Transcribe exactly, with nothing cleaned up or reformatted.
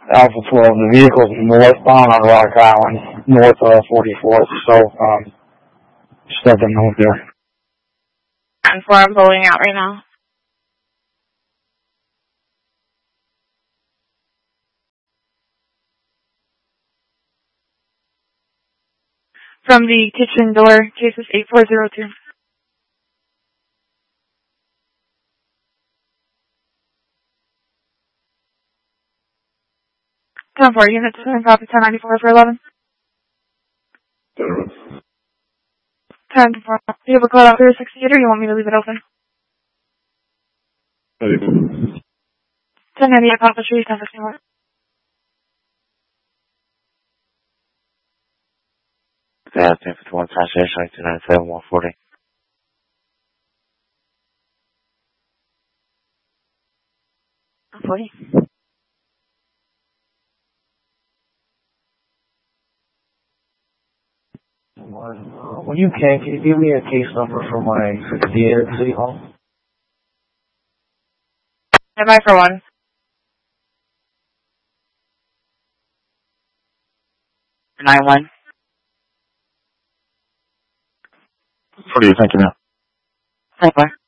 Alpha twelve, the vehicle's northbound on Rock Island, north of forty-fourth, so, um, stepping over there. And four, I'm pulling out right now. From the kitchen door, cases eight four zero two. ten four, unit two, copy ten ninety-four for eleven. ten four, do you have a code out for your sixty-eight or you want me to leave it open? ten ninety-eight, Papa Tree, ten fifty-one. Yeah, ten fifty-one, translation, two ninety-seven, one forty. one forty. When you can, can you give me a case number for my sixty-eight at City Hall? Am I for one? nine one. For you, thank you, ma'am. ten four.